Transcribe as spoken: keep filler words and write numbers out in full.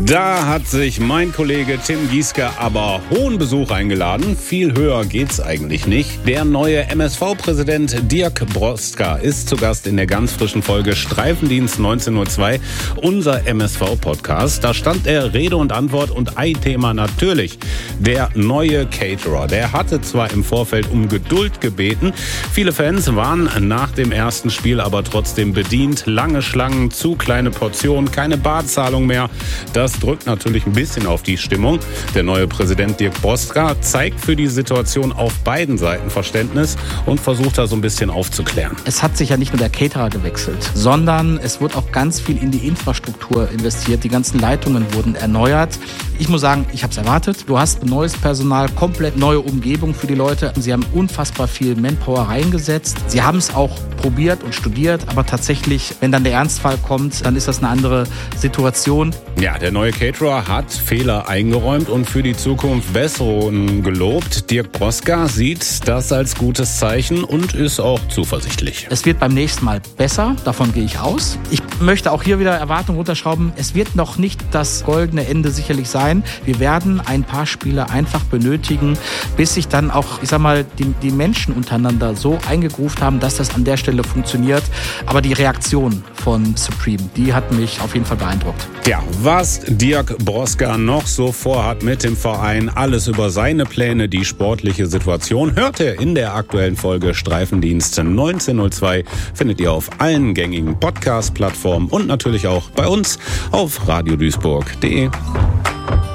Da hat sich mein Kollege Tim Gieske aber hohen Besuch eingeladen. Viel höher geht's eigentlich nicht. Der neue M S V-Präsident Dirk Broska ist zu Gast in der ganz frischen Folge Streifendienst neunzehn Uhr zwei, unser M S V-Podcast. Da stand er Rede und Antwort und ein Thema natürlich, der neue Caterer. Der hatte zwar im Vorfeld um Geduld gebeten, viele Fans waren nach dem ersten Spiel aber trotzdem bedient. Lange Schlangen, zu kleine Portionen, keine Barzahlung mehr. Das drückt natürlich ein bisschen auf die Stimmung. Der neue Präsident Dirk Broska zeigt für die Situation auf beiden Seiten Verständnis und versucht da so ein bisschen aufzuklären. Es hat sich ja nicht nur der Caterer gewechselt, sondern es wird auch ganz viel in die Infrastruktur investiert. Die ganzen Leitungen wurden erneuert. Ich muss sagen, ich habe es erwartet. Du hast neues Personal, komplett neue Umgebung für die Leute. Sie haben unfassbar viel Manpower reingesetzt. Sie haben es auch probiert und studiert, aber tatsächlich, wenn dann der Ernstfall kommt, dann ist das eine andere Situation. Ja, der neue Caterer hat Fehler eingeräumt und für die Zukunft Besserungen gelobt. Dirk Broska sieht das als gutes Zeichen und ist auch zuversichtlich. Es wird beim nächsten Mal besser, davon gehe ich aus. Ich möchte auch hier wieder Erwartungen runterschrauben. Es wird noch nicht das goldene Ende sicherlich sein. Wir werden ein paar Spiele einfach benötigen, bis sich dann auch, ich sag mal, die, die Menschen untereinander so eingegroovt haben, dass das an der Stelle funktioniert. Aber die Reaktion von Supreme, die hat mich auf jeden Fall beeindruckt. Ja, was Dirk Broska noch so vorhat mit dem Verein, alles über seine Pläne, die sportliche Situation, hört ihr in der aktuellen Folge Streifendienst neunzehn Uhr zwei. Findet ihr auf allen gängigen Podcast-Plattformen und natürlich auch bei uns auf radio duisburg punkt de.